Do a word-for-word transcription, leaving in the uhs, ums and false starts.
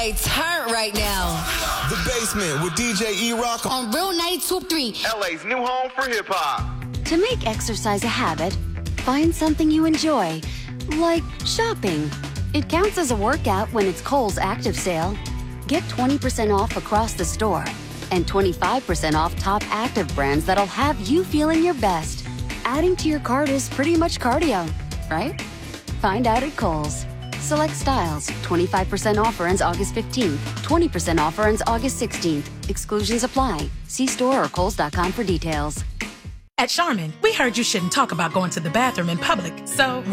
L A turn right now. The Basement with D J E-Rock on Real ninety-two point three. L A's new home for hip-hop. To make exercise a habit, find something you enjoy, like shopping. It counts as a workout when it's Kohl's Active Sale. Get twenty percent off across the store and twenty-five percent off top active brands that'll have you feeling your best. Adding to your cart is pretty much cardio, right? Find out at Kohl's. Select styles. twenty-five percent offer ends August fifteenth. twenty percent offer ends August sixteenth. Exclusions apply. See store or kohls dot com for details. At Charmin, we heard you shouldn't talk about going to the bathroom in public, so